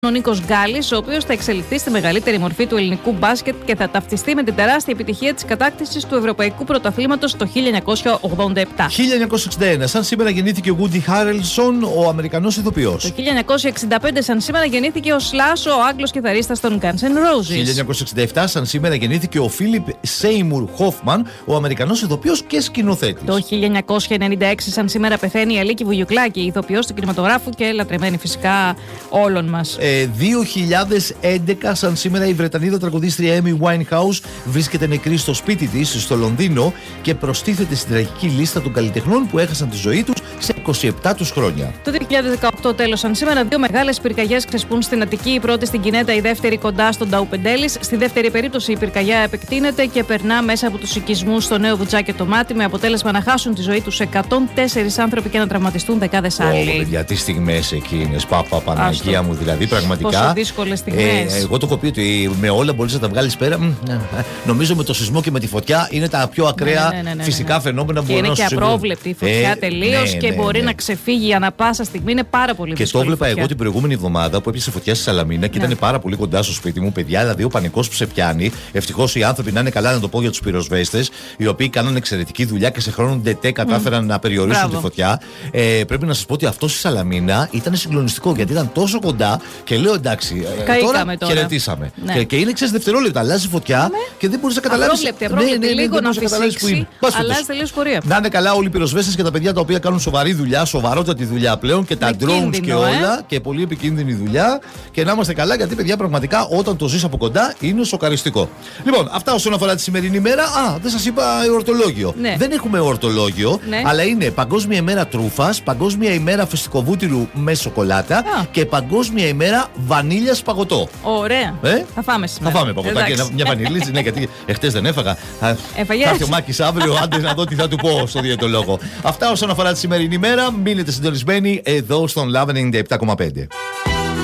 ο Νίκος Γκάλης, ο οποίος θα εξελιχθεί στη μεγαλύτερη μορφή του ελληνικού μπάσκετ και θα ταυτιστεί με την τεράστια επιτυχία της κατάκτησης του Ευρωπαϊκού Πρωταθλήματος το 1987. 1961, σαν σήμερα γεννήθηκε ο Woody Harrelson, ο Αμερικανός ηθοποιός. Το 1965, σαν σήμερα γεννήθηκε ο Slash, ο Άγγλος κιθαρίστας των Guns N' Roses. 1967, σαν σήμερα γεννήθηκε ο Φίλιπ Σέιμουρ Χόφμαν, ο Αμερικανός ηθοποιός και σκηνοθέτης. Το 1996, σαν σήμερα πεθαίνει η Αλίκη Βουγιουκλάκη, ηθοποιός του κινηματογράφου και λατρεμένη φυσικά όλων μας. 2011, σαν σήμερα, η Βρετανίδα τραγουδίστρια Amy Winehouse βρίσκεται νεκρή στο σπίτι της στο Λονδίνο και προστίθεται στην τραγική λίστα των καλλιτεχνών που έχασαν τη ζωή τους σε 27 τους χρόνια. Το 2018, τέλος, σαν σήμερα, δύο μεγάλες πυρκαγιές ξεσπούν στην Αττική. Η πρώτη στην Κινέτα, η δεύτερη κοντά στον Ταουπεντέλης. Στη δεύτερη περίπτωση, η πυρκαγιά επεκτείνεται και περνά μέσα από τους οικισμούς στο Νέο Βουτσά και το Μάτι, με αποτέλεσμα να χάσουν τη ζωή τους 104 άνθρωποι και να τραυματιστούν δεκάδες άλλοι. Παιδιά, τι στιγμές εκείνες, Παναγία μου, δηλαδή πραγματικά. Πόσο δύσκολες στιγμές. Εγώ το έχω πει ότι με όλα μπορείς να τα βγάλεις πέρα. Νομίζω με το σεισμό και με τη φωτιά είναι τα πιο ακραία φυσικά φαινόμενα που μπορούν να συμβούν. Και είναι και απρόβλεπτη η φωτιά τελείως και μπορεί να ξεφύγει ανά πάσα στιγμή. Είναι πάρα πολύ δύσκολο. Και το έβλεπα εγώ την προηγούμενη εβδομάδα που έπιασε φωτιά στη Σαλαμίνα και ήταν πάρα πολύ κοντά στο σπίτι μου. Παιδιά, δηλαδή ο πανικός που σε πιάνει. Ευτυχώς οι άνθρωποι να είναι καλά, να το πω για τους πυροσβέστες, οι οποίοι κάνανε εξαιρετική δουλειά και σε χρόνο ντετέ κατάφεραν να περιορίσουν τη φωτιά. Πρέπει να σας πω ότι αυτό στη Σαλαμίνα ήταν συγκλονιστικό γιατί ήταν τόσο κοντά και λέω εντάξει, τώρα χαιρετήσαμε. Και είναι δευτερόλεπτα, αλλάζει φωτιά και δεν μπορείς να καταλάβεις. Απρόβλεπτη, λίγο να φυσήξει, αλλάζει τελείως πορεία. Να είναι καλά όλοι οι πυροσβέστες και τα παιδιά τα οποία κάνουν σοβαρή δουλειά, σοβαρότατη δουλειά πλέον και τα drones και όλα και πολύ επικίνδυνη δουλειά. Και να είμαστε καλά γιατί, παιδιά, πραγματικά όταν το ζεις από κοντά είναι σοκαριστικό. Λοιπόν, αυτά όσον αφορά τη σημερινή μέρα. Δεν σας είπα εορτολόγιο. Δεν έχουμε εορτολόγιο, αλλά είναι Παγκόσμια ημέρα τρούφας, Παγκόσμια ημέρα φεστικοβούτυρου με σοκολάτα και Παγκόσμια ημέρα βανίλιας παγωτό. Ωραία. Θα φάμε σήμερα. Θα φάμε παγωτάκι, μια βανίλιση, ναι, γιατί εχθές δεν έφαγα. Έφαγες. Θα έρθει ο Μάκης αύριο, άντε να δω τι θα του πω στο διαιτολόγο. Αυτά όσον αφορά τη σημερινή μέρα. Μείνετε συντονισμένοι εδώ στον Love 97,5.